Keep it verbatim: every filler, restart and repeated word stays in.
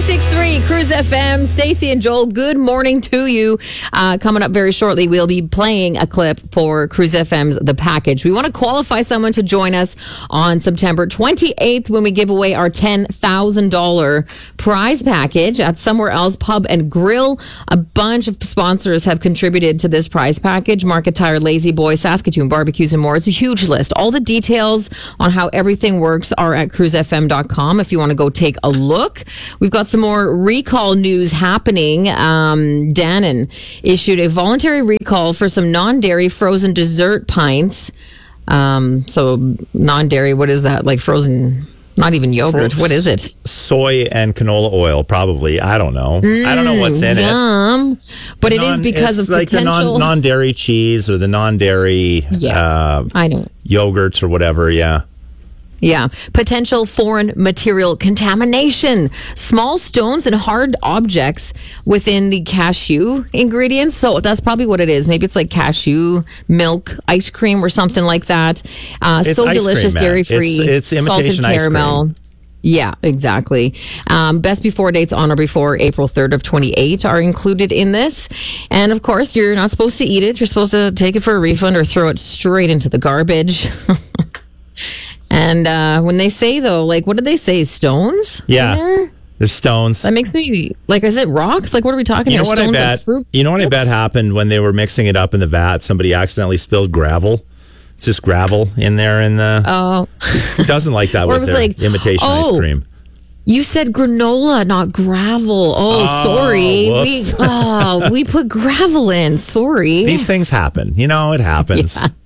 ninety-six point three Cruise F M. Stacey and Joel, good morning to you. Uh, coming up very shortly, we'll be playing a clip for Cruise F M's The Package. We want to qualify someone to join us on September twenty-eighth when we give away our ten thousand dollars prize package at Somewhere Else Pub and Grill. A bunch of sponsors have contributed to this prize package. Market Tire, Lazy Boy, Saskatoon Barbecues, and more. It's a huge list. All the details on how everything works are at cruise f m dot com if you want to go take a look. We've got some more recall news happening. Um, Dannon issued a voluntary recall for some non-dairy frozen dessert pints. Um, so non-dairy, what is that? Like frozen, not even yogurt. What is it? Soy and canola oil, probably. I don't know. Mm, I don't know what's in yum. it. But non, it is because of like potential... the non, non-dairy cheese or the non-dairy yeah, uh, I know. yogurts or whatever, yeah. Yeah. Potential foreign material contamination. Small stones and hard objects within the cashew ingredients. So that's probably what it is. Maybe it's like cashew milk ice cream or something like that. Uh, so delicious, dairy-free, it's, it's salted caramel. Yeah, exactly. Um, best before dates on or before April third of twenty-eight are included in this. And of course, you're not supposed to eat it. You're supposed to take it for a refund or throw it straight into the garbage. And uh, when they say, though, like, what did they say? Stones? Yeah. There? There's stones. That makes me, like, is it rocks? Like, what are we talking you know here? What stones I bet, fruit? You know what I bet happened when they were mixing it up in the vat? Somebody accidentally spilled gravel. It's just gravel in there. In the, oh. Who doesn't like that with their like, imitation oh, ice cream? You said granola, not gravel. Oh, oh sorry. Whoops. We oh, we put gravel in. Sorry. These things happen. You know, it happens. Yeah.